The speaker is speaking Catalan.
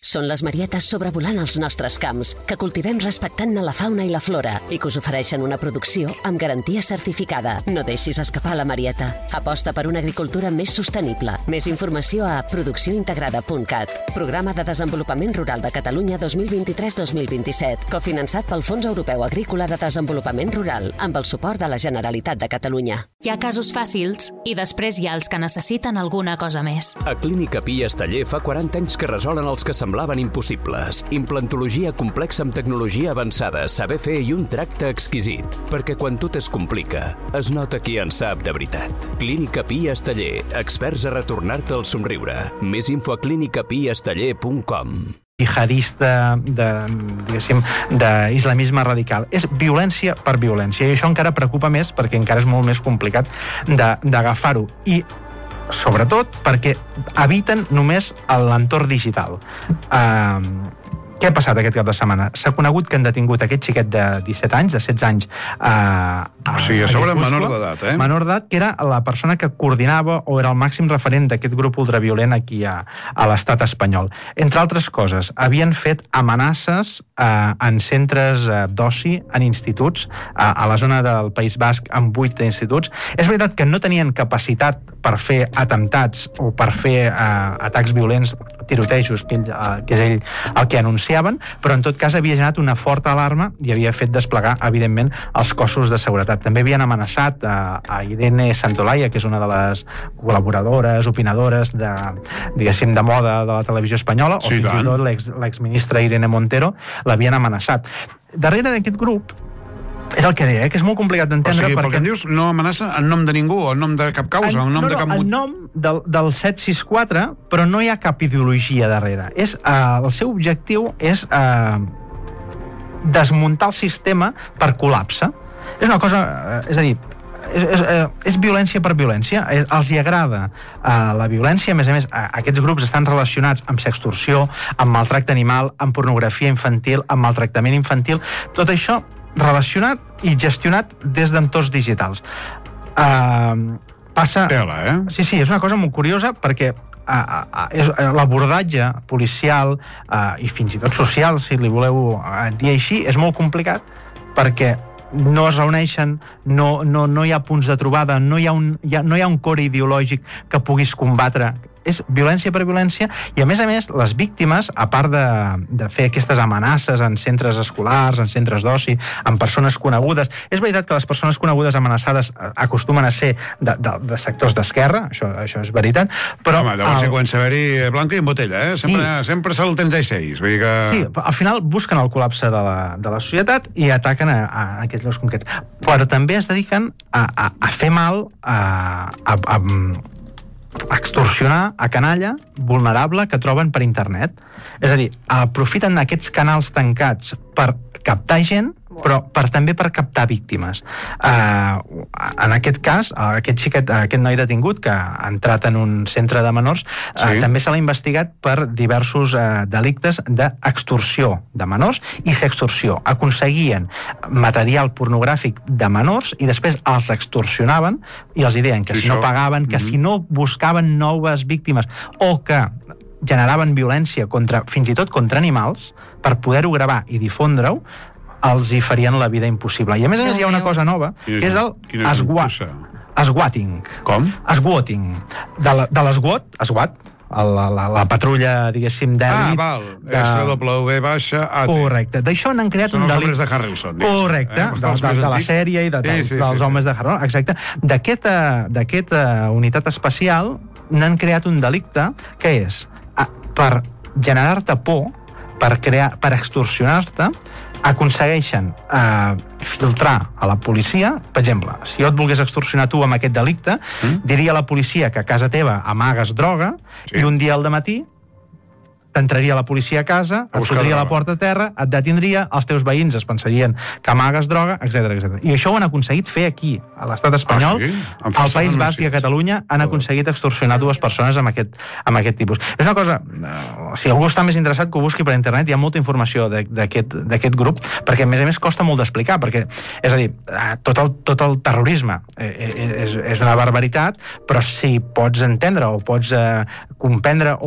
Són les marietes sobrevolant els nostres camps, que cultivem respectant la fauna i la flora i que us ofereixen una producció amb garantia certificada. No deixis escapar la marieta. Aposta per una agricultura més sostenible. Més informació a produccióintegrada.cat. Programa de Desenvolupament Rural de Catalunya 2023-2027, cofinançat pel Fons Europeu Agrícola de Desenvolupament Rural, amb el suport de la Generalitat de Catalunya. Hi ha casos fàcils i després hi ha els que necessiten alguna cosa més. A Clínica Pi Esteller fa 40 anys que resolen els que semblaven impossibles. Implantologia complexa amb tecnologia avançada, saber fer i un tracte exquisit. Perquè quan tot es complica, es nota qui en sap de veritat. Clínica Pi Esteller, experts a retornar-te el somriure. Més info a clinicapiesteller.com. Jihadista, d'islamisme radical. És violència per violència, i això encara preocupa més perquè encara és molt més complicat d'agafar-ho. I sobretot perquè habiten només l'entorn digital. Què ha passat aquest cap de setmana? S'ha conegut que han detingut aquest xiquet de 17 anys, de 16 anys... O sigui, a sobre menor d'edat, eh? Menor d'edat, que era la persona que coordinava o era el màxim referent d'aquest grup ultraviolent aquí a l'estat espanyol. Entre altres coses, havien fet amenaces en centres d'oci, en instituts, a la zona del País Basc, amb 8 instituts. És veritat que no tenien capacitat per fer atemptats o per fer atacs violents, tirotejos, que és ell el que anunciaven, però en tot cas havia generat una forta alarma i havia fet desplegar, evidentment, els cossos de seguretat. També havien amenaçat a Irene Santolaya, que és una de les col·laboradores, opinadores diguéssim, de moda de la televisió espanyola, o fins i tot l'exministra Irene Montero, l'havien amenaçat. Darrere d'aquest grup és el que deia, que és molt complicat d'entendre. O sigui, perquè em dius, no amenaça en nom de ningú, o en nom de cap causa, en nom de cap... En nom del 764, però no hi ha cap ideologia darrere. El seu objectiu és desmuntar el sistema per col·lapse. És una cosa... És a dir, és violència per violència. Els hi agrada la violència. A més, aquests grups estan relacionats amb sextorsió, amb maltracte animal, amb pornografia infantil, amb maltractament infantil. Tot això relacionat i gestionat des d'entorns digitals. Passa... Tela, eh? Sí, és una cosa molt curiosa perquè l'abordatge policial i fins i tot social, si li voleu dir així, és molt complicat perquè no es reuneixen, no hi ha punts de trobada, no hi ha un core ideològic que puguis combatre. És violència per violència, i a més, les víctimes, a part de fer aquestes amenaces en centres escolars, en centres d'oci, en persones conegudes, és veritat que les persones conegudes amenaçades acostumen a ser de sectors d'esquerra, això és veritat, però... Home, deu ser quan saber-hi blanca i en botella, eh? Sempre surt el 36, vull dir que... Sí, al final busquen el col·lapse de la societat i ataquen a aquests llocs concrets. Però també es dediquen a fer mal, a extorsionar a canalla vulnerable que troben per internet. És a dir, aprofiten aquests canals tancats per captar gent, però també per captar víctimes. En aquest cas, aquest noi detingut, que ha entrat en un centre de menors, també se l'ha investigat per diversos delictes d'extorsió de menors i sextorsió. Aconseguien material pornogràfic de menors i després els extorsionaven i els deien que si no pagaven, que si no buscaven noves víctimes o que generaven violència fins i tot contra animals, per poder-ho gravar i difondre-ho, els hi farien la vida impossible. I a més hi ha una cosa nova, que és el squatting. Com? Squatting. De l'SWAT, la patrulla, diguéssim, d'èlit... SW-AT. Correcte. D'això n'han creat un delicte... Són els homes de Harrelson. Correcte, de la sèrie i dels homes de Harrelson. Exacte. D'aquesta unitat especial n'han creat un delicte que és per generar-te por, per extorsionar-te, aconsegueixen filtrar a la policia. Per exemple, si jo et volgués extorsionar tu amb aquest delicte, diria a la policia que a casa teva amagues droga i un dia al dematí t'entraria la policia a casa, et fotria la porta a terra, et detindria, els teus veïns es pensarien que amagues droga, etc. I això ho han aconseguit fer aquí, a l'estat espanyol, al País Basc i a Catalunya han aconseguit extorsionar dues persones amb aquest tipus. És una cosa, si algú està més interessat, que ho busqui per internet, hi ha molta informació d'aquest grup, perquè a més costa molt d'explicar, perquè, és a dir, tot el terrorisme és una barbaritat, però si pots entendre o pots comprendre